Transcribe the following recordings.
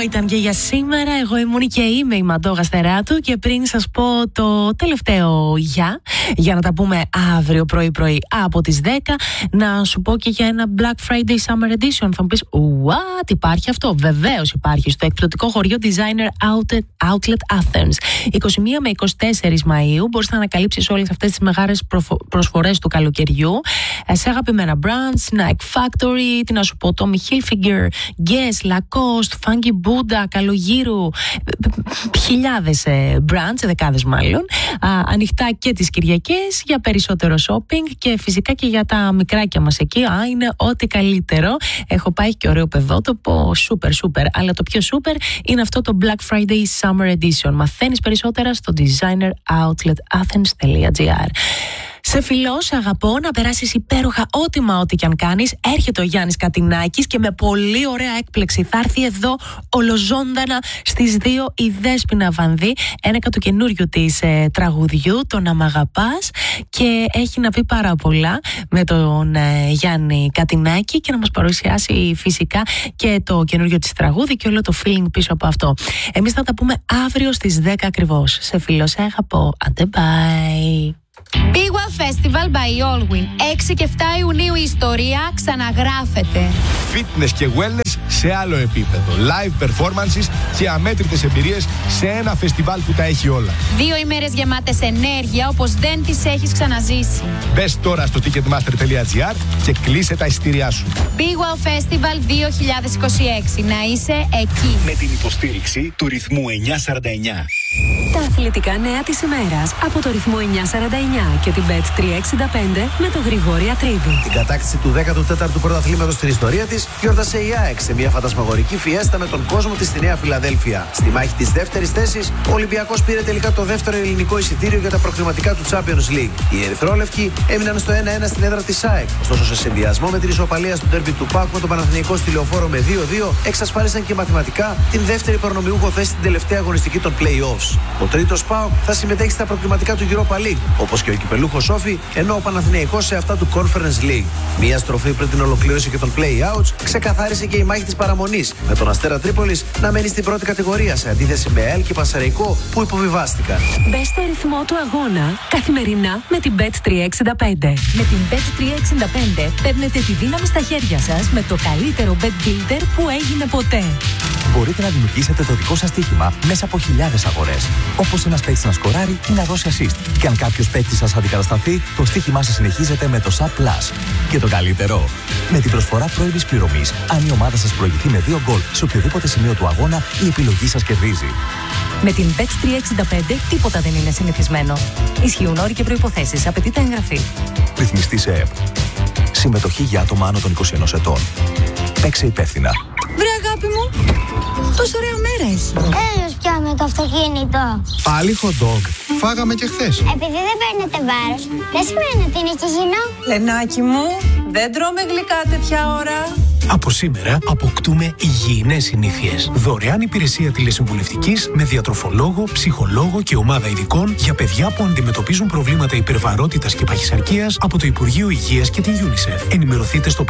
ήταν και για σήμερα. Εγώ ήμουν και είμαι η Μαντώ Γαστεράτου. Και πριν σας πω το τελευταίο για να τα πούμε αύριο πρωί από τις 10, να σου πω και για ένα Black Friday Summer Edition. Θα μου πεις, what, υπάρχει αυτό? Βεβαίως υπάρχει, στο εκπτωτικό χωριό Designer Outlet Athens. 21 με 24 Μαΐου μπορείς να ανακαλύψεις όλες αυτές τις μεγάλες προσφορές του καλοκαιριού σε αγαπημένα brands, Nike Factory, τι να σου πω, Tommy Hilfiger, Guess, Lacoste, Funky Buddha, Καλογύρου, χιλιάδες brands, δεκάδες μάλλον, ανοιχτά και τις Κυριακές για περισσότερο shopping και φυσικά και για τα μικράκια μας εκεί, είναι ό,τι καλύτερο. Έχω πάει και ωραίο παιδότοπο, super, αλλά το πιο super είναι αυτό το Black Friday Summer Edition. Μαθαίνεις περισσότερα στο designeroutlet.athens.gr. Σε φιλώ, σε αγαπώ, να περάσεις υπέροχα ό,τι κι αν κάνεις. Έρχεται ο Γιάννης Κατινάκης και με πολύ ωραία έκπληξη θα έρθει εδώ ολοζώντανα στις 2 η Δέσποινα Βανδύ, ένα του καινούριου της τραγουδιού, το «Να μ' αγαπάς», και έχει να πει πάρα πολλά με τον Γιάννη Κατινάκη και να μας παρουσιάσει φυσικά και το καινούριο της τραγούδι και όλο το feeling πίσω από αυτό. Εμείς θα τα πούμε αύριο στις 10 ακριβώς. Σε φιλώ, σε αγαπώ. Άντε, bye. Big One Festival by Allwyn. 6 και 7 Ιουνίου η ιστορία ξαναγράφεται. Fitness και wellness σε άλλο επίπεδο. Live performances και αμέτρητες εμπειρίες σε ένα φεστιβάλ που τα έχει όλα. 2 ημέρες γεμάτες ενέργεια όπως δεν τις έχεις ξαναζήσει. Μπες τώρα στο ticketmaster.gr και κλείσε τα εισιτήριά σου. Big One Festival 2026. Να είσαι εκεί. Με την υποστήριξη του ρυθμού 949. Τα αθλητικά νέα της ημέρας από το ρυθμό 949 και την Bet365 με τον Γρηγόρη Ατρίδη. Την κατάκτηση του 14ου πρωταθλήματος στην ιστορία της γιόρτασε η ΑΕΚ σε μια φαντασμαγορική φιέστα με τον κόσμο της στη Νέα Φιλαδέλφια. Στη μάχη της δεύτερης θέσης, ο Ολυμπιακός πήρε τελικά το δεύτερο ελληνικό εισιτήριο για τα προκριματικά του Champions League. Οι ερυθρόλευκοι έμειναν στο 1-1 στην έδρα της ΑΕΚ. Ωστόσο, σε συνδυασμό με την ισοπαλία στο ντέρμπι του ΠΑΟΚ με τον Παναθηναϊκό στη Λεωφόρο με 2-2, εξασφάλισαν και μαθηματικά την δεύτερη προνομιούχο θέση στην τελευταία αγωνιστική των play-offs. Ο τρίτος ΠΑΟΚ θα συμμετέχει στα προκριματικά του Europa League, όπως και ο κυπελούχος Όφη, ενώ ο Παναθηναϊκός σε αυτά του Conference League. Μια στροφή πριν την ολοκλήρωση και των play-outs ξεκαθάρισε και η μάχη της παραμονής, με τον Αστέρα Τρίπολης να μένει στην πρώτη κατηγορία σε αντίθεση με ΕΛ και Πασαρεϊκό που υποβιβάστηκαν. Μπες στο ρυθμό του αγώνα καθημερινά με την Bet365. Με την Bet365 παίρνετε τη δύναμη στα χέρια σας με το καλύτερο bet builder που έγινε ποτέ. Μπορείτε να δημιουργήσετε το δικό σας στοίχημα μέσα από χιλιάδες αγορές. Όπως ένας παίκτης να σκοράρει ή να δώσει assist. Και αν κάποιος παίκτης σας αντικατασταθεί, το στοίχημά σας συνεχίζεται με το SAP Plus. Και το καλύτερο, με την προσφορά πρώιμης πληρωμής, αν η ομάδα σας προηγηθεί με 2 γκολ σε οποιοδήποτε σημείο του αγώνα, η επιλογή σας κερδίζει. Με την Bet365 τίποτα δεν είναι συνηθισμένο. Ισχύουν όροι και προϋποθέσεις. Απαιτείται εγγραφή. Ρυθμιστή σε ΕΕΠ. Συμμετοχή για άτομα άνω των 21 ετών. Παίξε υπεύθυνα. Βρε αγάπη μου, πόσο ωραία μέρα έχει. Έλος πιάμε το αυτοκίνητο. Πάλι hot dog. Φάγαμε και χθες. Επειδή δεν παίρνετε βάρος, δεν σημαίνει ότι είναι και υγιεινό. Λενάκι μου, δεν τρώμε γλυκά τέτοια ώρα. Από σήμερα αποκτούμε υγιεινές συνήθειες. Δωρεάν υπηρεσία τηλεσυμβουλευτικής με διατροφολόγο, ψυχολόγο και ομάδα ειδικών για παιδιά που αντιμετωπίζουν προβλήματα υπερβαρότητας και παχυσαρκίας από το Υπουργείο Υγείας και την UNICEF. Ενημερωθείτε στο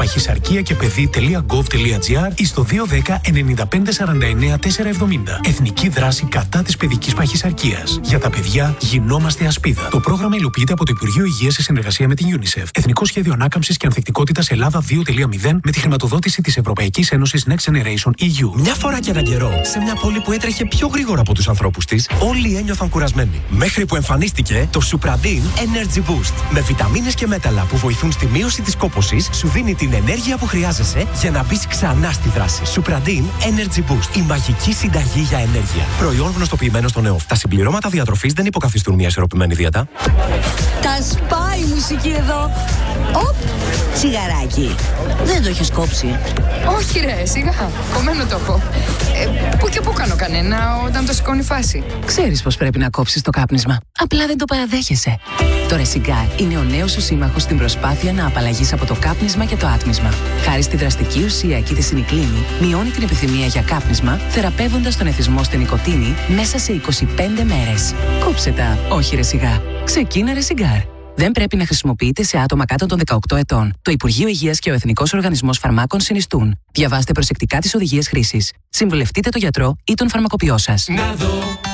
παχυσαρκία-και-παιδί.gov.gr ή στο 210 95 49 470. Εθνική δράση κατά της παιδικής παχυσαρκίας. Για τα παιδιά γινόμαστε ασπίδα. Το πρόγραμμα υλοποιείται από το Υπουργείο Υγείας σε συνεργασία με την UNICEF. Εθνικό Σχέδιο Ανάκαμψης και Ανθεκτικότητας Ελλάδα 2.0 με τη χρηματοδότηση της Ευρωπαϊκής Ένωσης Next Generation EU. Μια φορά και έναν καιρό, σε μια πόλη που έτρεχε πιο γρήγορα από τους ανθρώπους της, όλοι ένιωθαν κουρασμένοι. Μέχρι που εμφανίστηκε το Supradin Energy Boost. Με βιταμίνες και μέταλλα που βοηθούν στη μείωση της κόπωσης, σου δίνει την ενέργεια που χρειάζεσαι για να μπεις ξανά στη δράση. Supradin Energy Boost. Η μαγική συνταγή για ενέργεια. Προϊόν γνωστοποιημένο στον ΕΟΦ. Τα συμπληρώματα διατροφής δεν υποκαθιστούν μια ισορροπημένη δίαιτα. Τα σπάει η μουσική εδώ. Οπ, τσιγαράκι. Δεν το έχεις κόψει. Όχι ρε, σιγά. Κομμένο το έχω. Πού και πού κάνω κανένα όταν το σηκώνει φάση. Ξέρεις πως πρέπει να κόψεις το κάπνισμα. Απλά δεν το παραδέχεσαι. Το Resigar είναι ο νέος σου σύμμαχος στην προσπάθεια να απαλλαγείς από το κάπνισμα και το άτμισμα. Χάρη στη δραστική ουσία και τη σινικλίνη, μειώνει την επιθυμία για κάπνισμα, θεραπεύοντας τον εθισμό στην νοικοτήνη μέσα σε 25 μέρες. Κόψε τα, όχι Resigar. Ξεκίνα Resigar. Δεν πρέπει να χρησιμοποιείται σε άτομα κάτω των 18 ετών. Το Υπουργείο Υγείας και ο Εθνικός Οργανισμός Φαρμάκων συνιστούν. Διαβάστε προσεκτικά τις οδηγίες χρήσης. Συμβουλευτείτε τον γιατρό ή τον φαρμακοποιό σας.